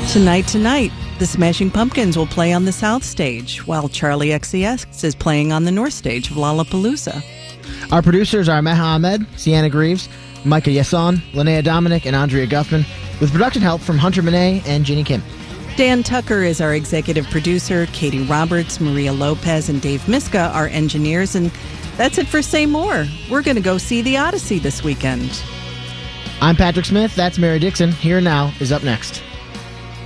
Tonight, the Smashing Pumpkins will play on the South Stage, while Charlie XCX is playing on the North Stage of Lollapalooza. Our producers are Meha Ahmed, Sienna Greaves, Micah Yasson, Linnea Dominic, and Andrea Guffman, with production help from Hunter Monet and Ginny Kim. Dan Tucker is our executive producer. Katie Roberts, Maria Lopez, and Dave Miska are engineers. And that's it for Say More. We're going to go see the Odyssey this weekend. I'm Patrick Smith. That's Mary Dixon. Here Now is up next.